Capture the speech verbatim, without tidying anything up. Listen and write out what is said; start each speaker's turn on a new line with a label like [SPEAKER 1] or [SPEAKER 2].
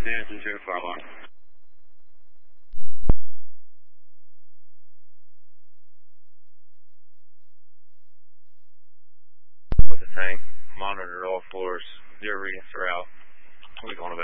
[SPEAKER 1] Dancing to the far line. With the same. Monitor all floors. Your readings are out. We're going to